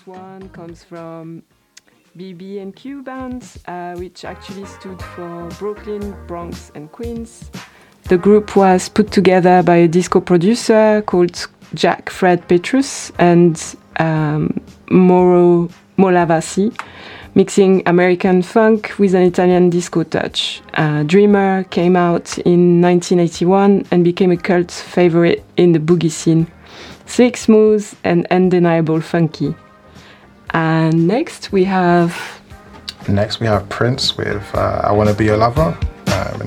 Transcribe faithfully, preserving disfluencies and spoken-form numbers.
first one comes from B B and Q bands, uh, which actually stood for Brooklyn, Bronx, and Queens. The group was put together by a disco producer called Jack Fred Petrus and um, Mauro Molavasi, mixing American funk with an Italian disco touch. Uh, Dreamer came out in nineteen eighty-one and became a cult favorite in the boogie scene. Slick, smooth, and undeniable funky. And next we have... Next we have Prince with uh, I Wanna Be Your Lover. Um,